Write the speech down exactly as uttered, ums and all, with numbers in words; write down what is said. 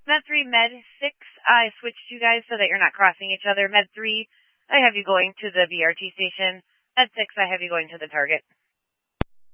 Med three, Med six, I switched you guys so that you're not crossing each other. Med three, I have you going to the B R T station. Med six, I have you going to the target.